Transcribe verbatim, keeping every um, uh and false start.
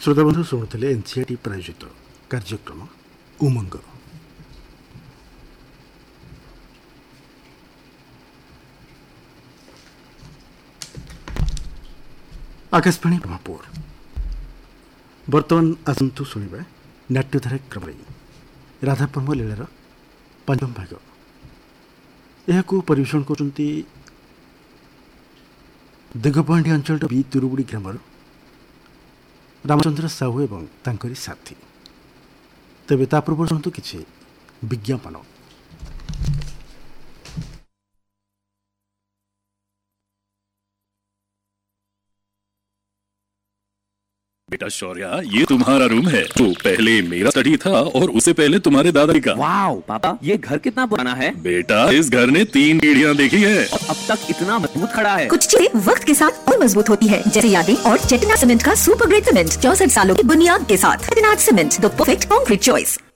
श्रोताबंधु शुणुले NCERT प्रायोजित कार्यक्रम उमंग। आकाशवाणी ब्रह्मपुर बर्तमान आसतु शुणा नाट्यधारा क्रम राधाप्रभ लीलार पंचम भाग। यह परिवेषण कर दिगपहाड़ी अंचल बी तिरुबुड़ी ग्रामर रामचंद्र साहू एवं तांकरी साथी। तेबे ता पूर्व शुणु किछि विज्ञापन। बेटा शौर्या, ये तुम्हारा रूम है। तो पहले मेरा स्टडी था और उससे पहले तुम्हारे दादाजी का। वाओ पापा, ये घर कितना पुराना है। बेटा इस घर ने तीन पीढ़ियां देखी है और अब तक इतना मजबूत खड़ा है। कुछ चीजें वक्त के साथ और मजबूत होती है, जैसे यादें और चेटिनाड सीमेंट का सुपर ग्रेट सीमेंट चौसठ सालों की बुनियाद के साथ। Chettinad cement, the perfect concrete choice.